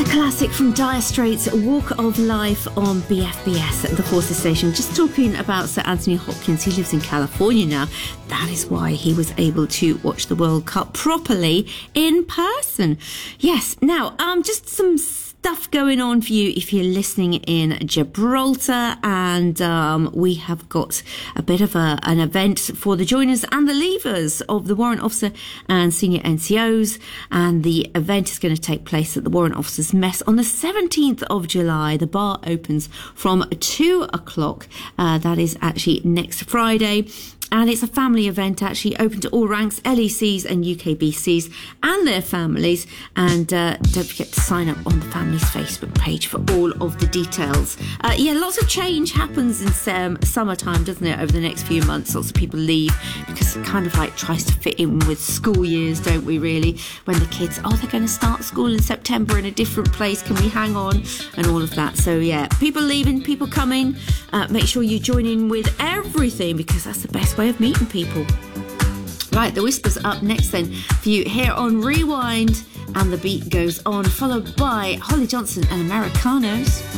Classic from Dire Straits, Walk of Life on BFBS at the Forces Station. Just talking about Sir Anthony Hopkins. He lives in California now. That is why he was able to watch the World Cup properly in person. Yes, now, just some stuff going on for you if you're listening in Gibraltar, and we have got a bit of an event for the joiners and the leavers of the Warrant Officer and Senior NCOs, and the event is going to take place at the Warrant Officers Mess on the 17th of July. The bar opens from 2 o'clock. That is actually next Friday. And it's a family event, actually open to all ranks, LECs and UKBCs and their families. And don't forget to sign up on the family's Facebook page for all of the details. Lots of change happens in summertime, doesn't it, over the next few months. Lots of people leave because it kind of like tries to fit in with school years, don't we, really? When the kids, they're going to start school in September in a different place. Can we hang on? And all of that. So, yeah, people leaving, people coming. Make sure you join in with everything, because that's the best way of meeting people. Right, the Whispers up next then for you here on Rewind, and the beat goes on, followed by Holly Johnson and Americanos.